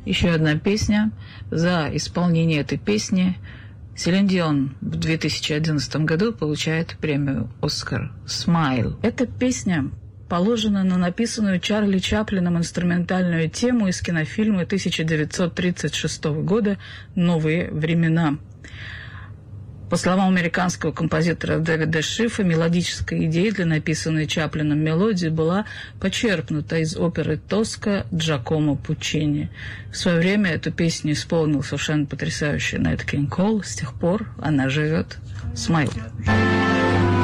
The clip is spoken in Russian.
Еще одна песня. За исполнение этой песни Селин Дион в 2011 году получает премию «Оскар» «Smile». Эта песня положена на написанную Чарли Чаплином инструментальную тему из кинофильма 1936 года «Новые времена». По словам американского композитора Дэвида Шифа, мелодическая идея для написанной Чаплином мелодии была почерпнута из оперы «Тоска» Джакомо Пуччини. В свое время эту песню исполнил совершенно потрясающий Нэт Кинг Кол. С тех пор она живет. «Смайл».